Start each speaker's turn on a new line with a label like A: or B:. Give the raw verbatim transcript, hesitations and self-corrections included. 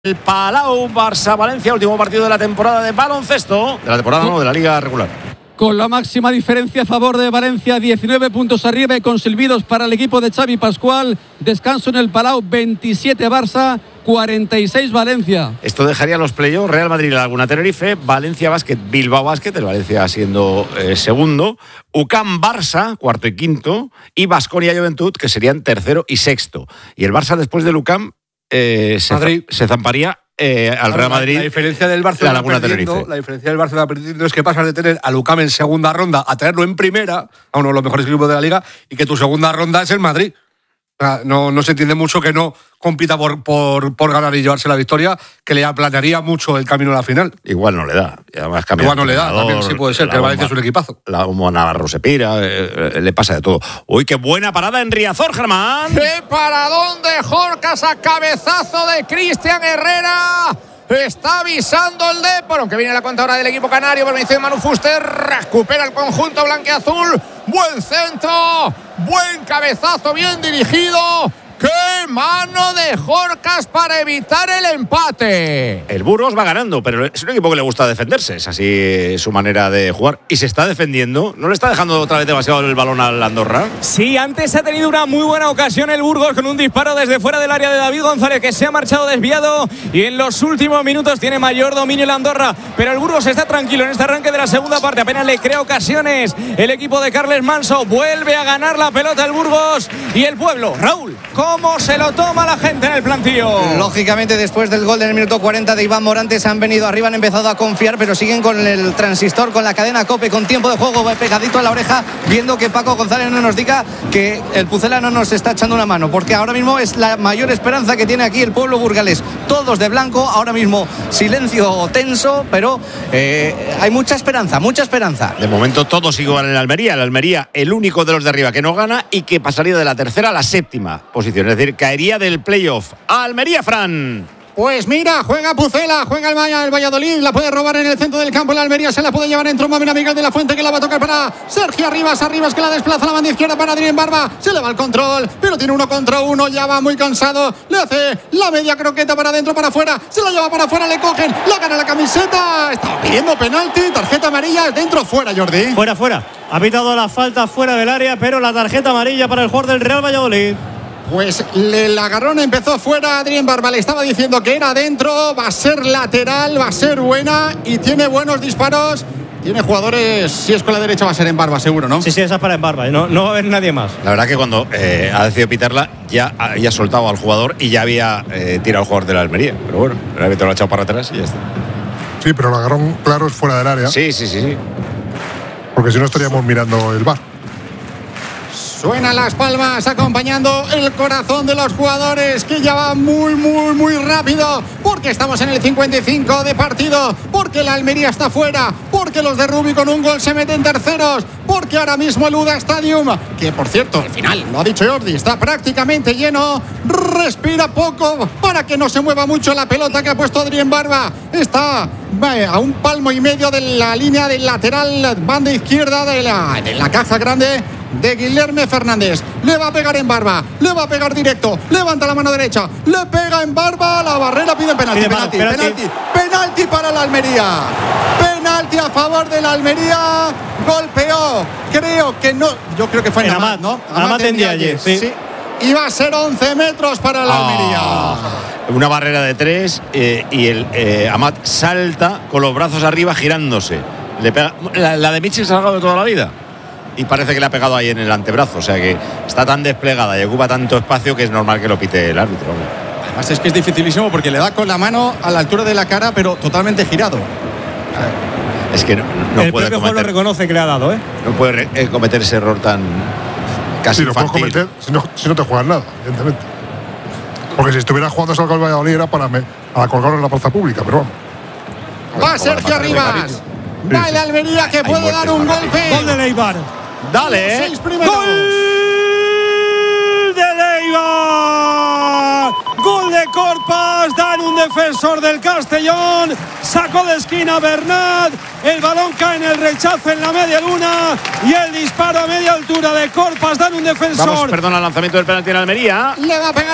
A: El Palau, Barça-Valencia, último partido de la temporada de baloncesto. De la temporada, no, de la liga regular.
B: Con la máxima diferencia a favor de Valencia, diecinueve puntos arriba y con silbidos para el equipo de Xavi Pascual. Descanso en el Palau, veintisiete Barça, cuarenta y seis Valencia.
A: Esto dejaría los playoffs: Real Madrid, Laguna Tenerife, Valencia Basket, Bilbao Basket, el Valencia siendo eh, segundo, U C A M Barça, cuarto y quinto, y Baskonia Juventud, que serían tercero y sexto. Y el Barça, después del U C A M, eh, se, za- se zamparía Eh, al Real Madrid.
C: La, la diferencia del Barcelona
A: la Laguna
C: perdiendo,
A: Tenerife.
C: La diferencia del Barcelona perdiendo es que pasas de tener al U C A M en segunda ronda a tenerlo en primera, a uno de los mejores equipos de la liga, y que tu segunda ronda es el Madrid. O sea, no, no se entiende mucho que no compita por, por, por ganar y llevarse la victoria, que le aplanaría mucho el camino a la final.
A: Igual no le da. Además,
C: Igual no le da, también sí puede ser, que el Valencia es un equipazo.
A: La Humo Navarro se pira, eh, eh, le pasa de todo. Uy, qué buena parada en Riazor, Germán.
D: ¡Qué paradón de Jorcas a cabezazo de Cristian Herrera! Está avisando el Depor, aunque viene la cuenta ahora del equipo canario, por de Manu Fuster, recupera el conjunto blanqueazul, buen centro, buen cabezazo, bien dirigido. ¡Qué mano de Jorcas para evitar el empate!
A: El Burgos va ganando, pero es un equipo que le gusta defenderse, es así su manera de jugar. Y se está defendiendo, ¿no le está dejando otra vez demasiado el balón al Andorra?
E: Sí, antes ha tenido una muy buena ocasión el Burgos con un disparo desde fuera del área de David González, que se ha marchado desviado, y en los últimos minutos tiene mayor dominio el Andorra. Pero el Burgos está tranquilo en este arranque de la segunda parte, apenas le crea ocasiones el equipo de Carles Manso. Vuelve a ganar la pelota el Burgos y el pueblo. Raúl, ¿cómo se lo toma la gente en el plantío?
F: Lógicamente, después del gol del minuto cuarenta de Iván Morantes, han venido arriba, han empezado a confiar, pero siguen con el transistor, con la cadena COPE, con tiempo de juego pegadito a la oreja, viendo que Paco González no nos diga que el Pucelano nos está echando una mano, porque ahora mismo es la mayor esperanza que tiene aquí el pueblo burgalés. Todos de blanco, ahora mismo silencio tenso, pero eh, hay mucha esperanza, mucha esperanza.
A: De momento todos igual en el Almería. El Almería, el único de los de arriba que no gana y que pasaría de la tercera a la séptima posición, es decir, caería del playoff. Almería, Fran.
D: Pues mira, juega Pucela, juega el, Valla, el Valladolid, la puede robar en el centro del campo, la Almería se la puede llevar en tromba. Mira Miguel de la Fuente, que la va a tocar para Sergio Arribas, Arribas que la desplaza a la banda izquierda para Adrián Barba, se le va el control, pero tiene uno contra uno, ya va muy cansado, le hace la media croqueta para adentro, para afuera, se la lleva para afuera, le cogen, la gana la camiseta, estaba pidiendo penalti, tarjeta amarilla, dentro, fuera, Jordi.
G: Fuera, fuera, ha pitado la falta fuera del área, pero la tarjeta amarilla para el jugador del Real Valladolid.
D: Pues el agarrón empezó fuera, Adrián Barba le estaba diciendo que era adentro, va a ser lateral, va a ser buena y tiene buenos disparos. Tiene jugadores, si es con la derecha va a ser en Barba, seguro, ¿no?
G: Sí, sí, esa es para en Barba, no, no va a haber nadie más.
A: La verdad que cuando eh, ha decidido pitarla ya había soltado al jugador y ya había eh, tirado al jugador de la Almería. Pero bueno, el árbitro lo ha echado para atrás y ya está.
H: Sí, pero el agarrón claro es fuera del área.
A: Sí, sí, sí, sí.
H: Porque si no estaríamos mirando el V A R.
D: Suenan las palmas acompañando el corazón de los jugadores, que ya va muy, muy, muy rápido, porque estamos en el cincuenta y cinco de partido, porque la Almería está fuera, porque los de Rubi con un gol se meten terceros, porque ahora mismo el Uda Stadium, que por cierto, al final, lo ha dicho Jordi, está prácticamente lleno, respira poco para que no se mueva mucho la pelota que ha puesto Adrián Barba. Está a un palmo y medio de la línea del lateral, banda izquierda de la, de la caja grande de Guilherme Fernández. Le va a pegar en Barba, le va a pegar directo, levanta la mano derecha, le pega en Barba, la barrera pide penalti,
G: Pide
D: penalti,
G: penalti,
D: penalti, penalti para la Almería, penalti a favor de la Almería, golpeó, creo que no, yo creo que fue en Amat, ¿no?
G: Amat en Diaye, sí.
D: sí. Y va a ser once metros para la Almería.
A: Oh, una barrera de tres eh, y el eh, Amat salta con los brazos arriba girándose. Le pega, la, la de Michel se ha salgado de toda la vida. Y parece que le ha pegado ahí en el antebrazo, o sea que está tan desplegada y ocupa tanto espacio que es normal que lo pite el árbitro.
D: Además es que es dificilísimo porque le da con la mano a la altura de la cara, pero totalmente girado.
A: Es que no, no
G: el
A: puede
G: propio juego
A: cometer,
G: lo reconoce que le ha dado, ¿eh?
A: no puede eh, cometer ese error tan casi
H: Sí, lo puedes
A: infantil.
H: cometer si no, si no te juegas nada, evidentemente. Porque si estuviera jugando al Valladolid era para, me, para colgarlo en la plaza pública, pero vamos.
D: Va Sergio Arribas. Va el Almería, que puede dar un golpe.
G: Gol de Leibar.
A: Dale, eh.
G: ¡Gol de Leibar! ¡Gol de Corpas! Dan un defensor del Castellón. Sacó de esquina Bernat. El balón cae en el rechazo en la media luna. Y el disparo a media altura de Corpas. Dan un defensor.
A: Vamos, perdona, el lanzamiento del penalti en Almería.
D: Le va a pegar